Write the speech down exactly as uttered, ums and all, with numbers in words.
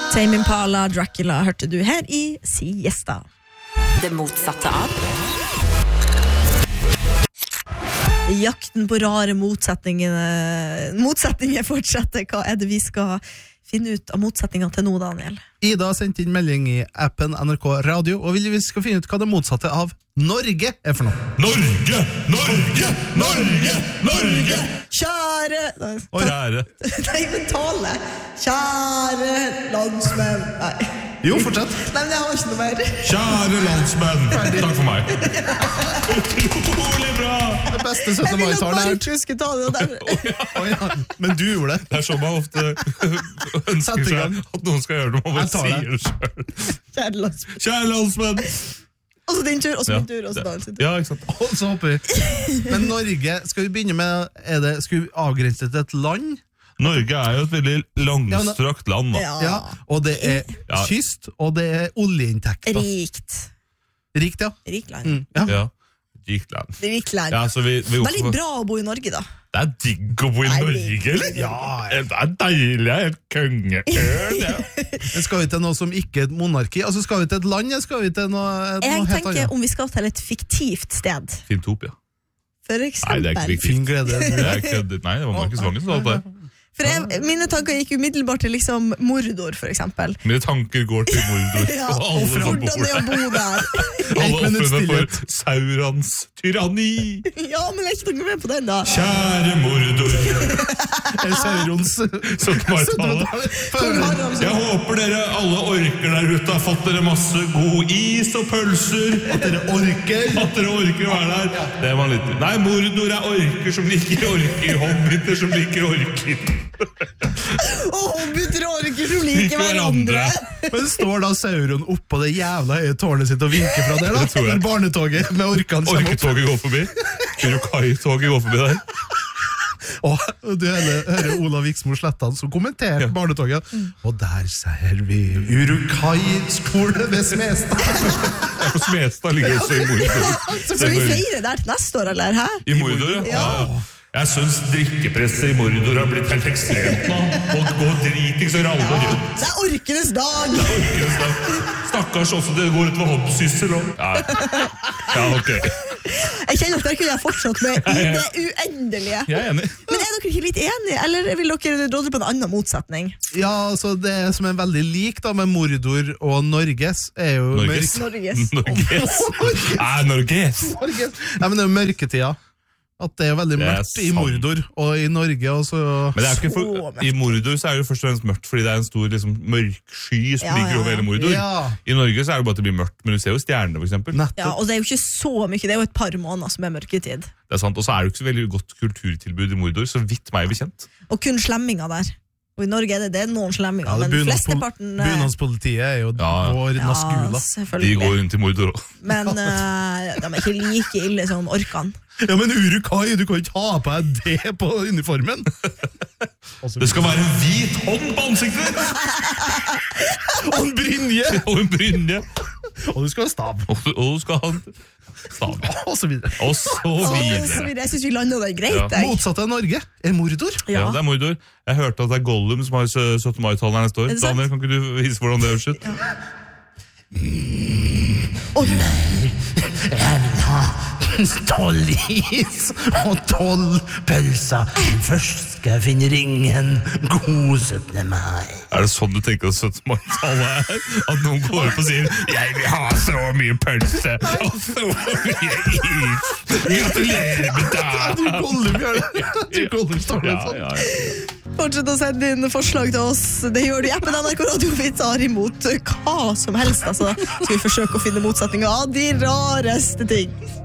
Tame Impala, Dracula, hørte du her i Siesta. Det motsatte av Jakten på rare motsetninger Motsetninger fortsetter. Hva er det vi skal finne ut av motsetninger til nå, Daniel? Ida sendte inn melding i appen N R K Radio, og vi skal finne ut hva det motsatte av Norge er for noe. Norge! Norge! Norge! Norge! Kjære Og kjære. Nei, men tale. Kjære landsmenn. Nei. Jo, fortsett. Nei, men jeg har ikke noe mer. Kjære landsmenn. Takk for meg. Utrolig bra. Det beste Jeg syttende vil nok mai-talen bare her. ikke huske ta det der. Å ja, men du gjorde det. Det er sånn man ofte ønsker Sett i seg gang. at noen skal gjøre det, man bare Jeg tar det. sier det selv. Kjære landsmenn. Kjære landsmenn. Og så din tur, og så Ja. min tur, og så Daniel sin tur. Ja, ikke sant? Og så hopper vi. Men Norge, skal vi begynne med, er det, skal vi avgrense det til et land? Norge er jo et veldig langstrakt land, da. Ja. Ja, og det er Ja. kyst, og det er oljeinntekter. Rikt. Rikt, ja. Rikt land. Mm, ja. Ja. Rikt land. Rikt land. Ja, så vi, vi Veldig bra å bo i Norge, da. Det er digg å bo i Nei, Norge, eller? Ja, Det er deilig, jeg er helt kongeøl, ja. Men skal vi til noe som ikke er et monarki? Altså skal vi til et land, eller skal vi til noe, noe Jeg helt tenker annet? om vi skal til et fiktivt sted. Fintopia. For Nei, det er eksempel. ikke riktig. Fin glede. Det er køddet. Nei, det var Markus Vangen som sa på det. For jeg, mine tanker gikk umiddelbart til liksom Mordor, for eksempel. Mine tanker går til Mordor. Ja, Og alle som hvordan bor det er å der. bo der. Alle minutt ofrene stillhet. for Saurons tyranni. Ja, men jeg er ikke noe med på den, da. Kjære Mordor. Er Saurons syttende mai-tale. Kong Harald. Jeg håper dere alle orker der ute har fått dere masse god is og pølser. At dere orker. At dere orker å være der. Det var litt... Nei, Mordor er orker som liker orker. Hobbiter som liker orker. Og hobbiter og orker som liker hverandre. Men står da Sauron oppå det jævla høye tårnet sitt og vinker fra der da? Det tror jeg. Når barnetoget med orkene kommer opp. Orketoget går forbi. Urukai-toget går forbi der. Og du hører, hører Olav Viksmo Slettan som kommenterer Ja. barnetoget. Og der ser vi Urukai-skole ved Smestad. Ja, for Smestad ligger også i Mordor. Så skal vi feire der til neste år, eller? Hæ? I Mordor, ja. ja. ja. Jeg synes drikkepresset i Mordor har blitt helt ekstremt nå. Folk går dritings og raller rundt. Det er orkenes dag! Orkenes dag. Stakkars også, det går utover hobbsyssel også. Ja. ja, ok. Jeg kjenner at dere kunne jeg fortsatt med i det uendelige. Jeg er enig. Men er dere ikke litt enige, eller vil dere råde på en annen motsetning? Ja, så det som er veldig lik da med Mordor og Norges er jo Norges. Norges. Norges. Nei, Norges. Norges. Nei, men det er jo mørketida. At det er veldig Det er mørkt i sant. Mordor og i Norge og så... Men det er ikke Så for, mørkt. i Mordor så er det jo først og fremst mørkt, fordi det er en stor liksom, mørk sky som Ja, ligger ja, over ja. hele Mordor. Ja. I Norge så er det bare at det blir mørkt, men du ser jo stjernene for eksempel. Nettopp. Ja, og det er jo ikke så mye, det er jo et par måneder som er mørketid. Det er sant, og så er det jo ikke så veldig godt kulturtilbud i Mordor, så vidt meg bekjent. Og kun slemminger der. Og i Norge er det, det er noen slemminger, Ja, det men bunadspol- flesteparten... eh, Bunadspolitiet er jo Ja, ja. vår Ja, naskula. De selvfølgelig. går rundt i Mordor også. Men eh, de er ikke like ille som orkene. Ja, men Urukai, du kan ikke ha på deg det på uniformen. Det skal være en hvit hånd på ansiktet! Og en brynje! Og en brynje. Og du skal ha stav. Og, og du skal ha en stav. Og så videre. Og så Så, så videre. jeg synes vi lander der greit, Ja. jeg. Motsatt av Norge er Mordor. Ja, det er Mordor. Jeg hørte at det er Gollum som har syttende mai-talen her neste år. Er det sant? Daniel, kan ikke du vise hvordan det høres ut? Jeg vil ha tolv is og tolv pølser. Først skal jeg finne ringen. God syttende mai. Er det sånn du tenker at syttende mai-tale er? At noen går opp og sier 'Jeg vil ha så mye pølse og så mye is'. Gratulerer med Du dagen! Gollum gjør det. Du Gollum står det Ja, sånn. ja, ja. Fortsett å sende inn forslag til oss. Det gjør du i appen N R K Radio. Vi tar imot hva som helst. Altså. Skal vi forsøke å finne motsetninger av de rareste ting.